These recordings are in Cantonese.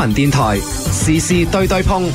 文電台時事對對碰。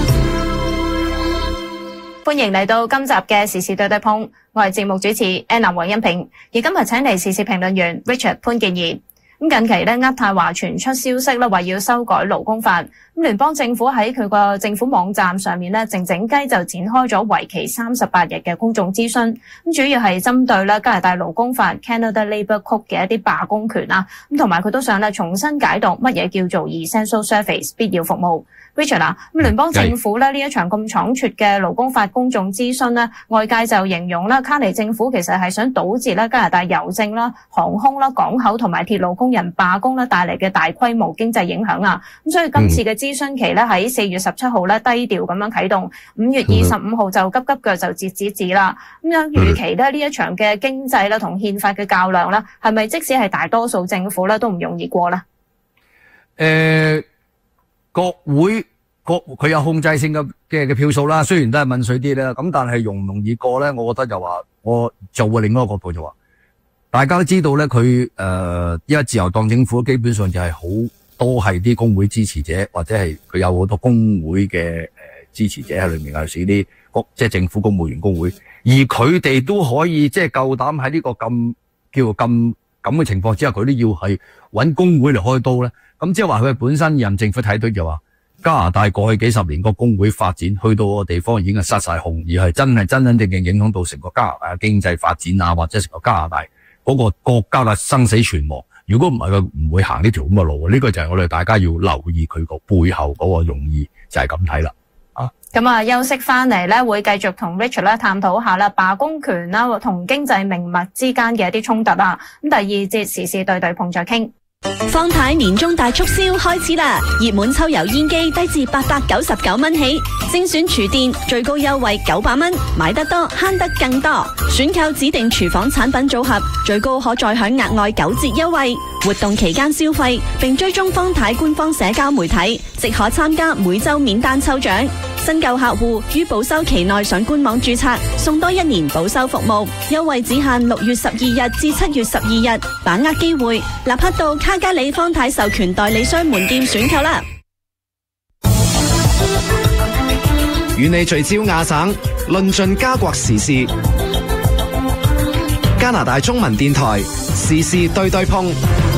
歡迎嚟到今集嘅時事對對碰，我係節目主持 Anna 黃欣平，而今日請嚟時事評論員 Richard 潘建儀。咁近期咧，渥太華傳出消息咧，話要修改勞工法。咁聯邦政府喺佢個政府網站上面咧，靜靜雞就展開咗為期38日嘅公眾諮詢。咁主要係針對咧加拿大勞工法 Canada Labour Code 嘅一啲罷工權啊。咁同埋佢都想咧重新解讀乜嘢叫做 essential service 必要服務。Richard 啊，咁聯邦政府咧呢一場咁倉促嘅勞工法公眾諮詢咧，外界就形容啦，卡尼政府其實係想堵截咧加拿大郵政啦、航空啦、港口同埋鐵路工人罷工啦帶嚟嘅大規模經濟影響啊。咁所以今次嘅諮詢期咧喺4月17號咧低調咁樣啟動，5月25號就急急腳就截止止啦。咁樣預期咧呢一場嘅經濟啦同憲法嘅較量啦，係咪即使係大多數政府咧都唔容易過咧？ 國會佢有控制性嘅票數啦，雖然都係問水啲啦，咁但係容唔容易過咧？我覺得就話，我就會另一個角度就話，大家都知道咧，佢因為自由黨政府基本上就係好多係啲工會支持者，或者係佢有好多工會嘅支持者喺裏面，尤其是啲即係政府公務員工會，而佢哋都可以即係夠膽喺呢個咁嘅情況之下，佢都要係揾工會嚟開刀咧。咁即係話佢本身任政府睇到就話，加拿大過去幾十年個工會發展去到個地方已經係失晒控，而係真正影響到成個加拿大嘅經濟發展啊，或者成個加拿大嗰個國家嘅生死存亡。如果唔係佢唔會行呢條咁嘅路。呢個就係我哋大家要留意佢個背後嗰個用意，就係咁睇啦。 咁啊，休息翻嚟咧，會繼續同 Richard 咧探討下啦，罷工權啦同經濟命脈之間嘅一啲衝突啊。咁第二節時事對對碰再傾。 方太年終大促銷開始啦！熱門抽油煙機低至899蚊起，精選廚電最高優惠900蚊，買得多慳得更多。選購指定廚房產品組合，最高可再享額外9折優惠。活動期間消費並追蹤方太官方社交媒體，即可參加每周免單抽獎。新舊客戶於保修期內上官網註冊，送多1年保修服務。優惠只限6月12日至7月12日，把握機會，立刻到卡加里方太授權代理商門店選購啦。 與你聚焦亞省，論盡加國時事。加拿大中文電台時事對對碰。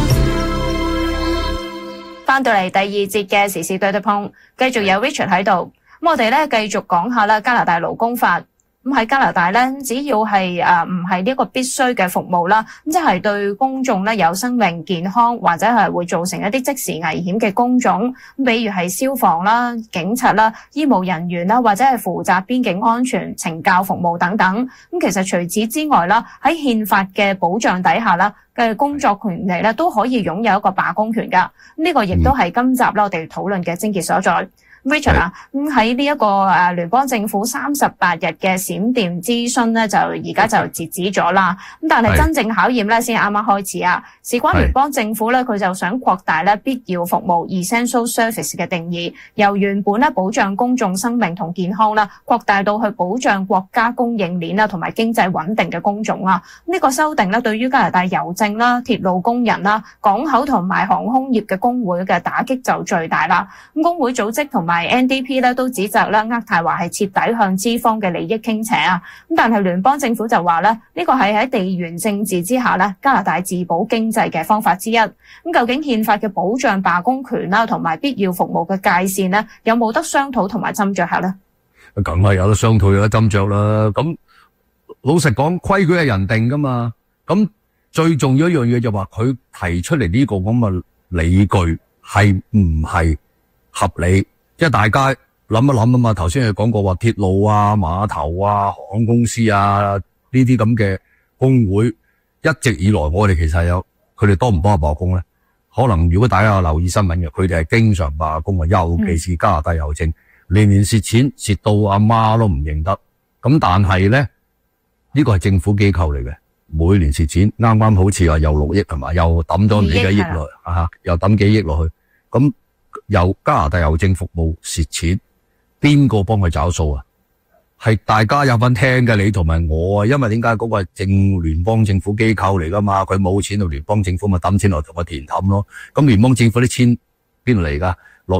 翻到嚟第二節嘅時事對對碰，繼續有 Richard 喺度。咁我哋咧繼續講下啦，加拿大勞工法。咁喺加拿大咧，只要係唔係呢個必須嘅服務啦，咁即係對公眾咧有生命健康或者係會造成一啲即時危險嘅工種，咁比如係消防啦、警察啦、醫務人員啦，或者係負責邊境安全、懲教服務等等。咁其實除此之外啦，喺憲法嘅保障底下啦嘅工作權利咧，都可以擁有一個罷工權噶。呢個亦都係今集啦我哋討論嘅癥結所在。Richard 啊，咁喺呢一個聯邦政府38日嘅閃電諮詢咧，就而家就截止咗啦。咁但係真正考驗咧，先啱啱開始啊。事關聯邦政府咧，佢就想擴大咧必要服務 essential service 嘅定義，由原本咧保障公眾生命同健康啦，擴大到去保障國家供應鏈啦同埋經濟穩定嘅工種啊。呢個修訂咧，對於加拿大郵政啦、鐵路工人啦、港口同埋航空業嘅工會嘅打擊就最大啦。咁工會組織同埋 NDP 咧都指責咧渥太華係徹底向資方嘅利益傾斜啊！咁但係聯邦政府就話咧，呢個係喺地緣政治之下咧加拿大自保經濟嘅方法之一。咁究竟憲法嘅保障罷工權啦，同埋必要服務嘅界線咧，有冇得商討同埋斟酌下咧？ 梗係有得商討有得斟酌啦。咁老實講，規矩係人定噶嘛。咁最重要一樣嘢就話佢提出嚟呢個咁嘅理據係唔係合理？即係大家諗一諗啊嘛，頭先佢講過話鐵路啊、碼頭啊、航空公司啊呢啲咁嘅工會，一直以來我哋其實有佢哋多唔多罷工咧？可能如果大家有留意新聞嘅，佢哋係經常罷工啊，尤其是加拿大郵政，年年蝕錢蝕到阿媽都唔認得。咁但係咧，呢個係政府機構嚟嘅，每年蝕錢，啱啱好似話又6億係嘛，又抌咗幾億落去，又抌幾億落去，咁。由加拿大郵政服務蝕錢，邊個幫佢找數啊？係大家有份聽嘅，你同埋我啊。因為點解嗰個係聯邦政府機構嚟噶嘛？佢冇錢到聯邦政府咪抌錢落同個填氹咯。咁聯邦政府啲錢邊度嚟噶？